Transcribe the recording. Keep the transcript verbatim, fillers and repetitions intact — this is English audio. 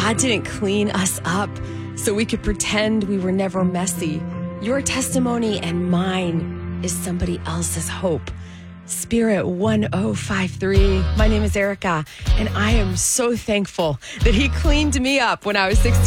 God didn't clean us up so we could pretend we were never messy. Your testimony and mine is somebody else's hope. Spirit one oh five three. My name is Erica, and I am so thankful that he cleaned me up when I was sixteen.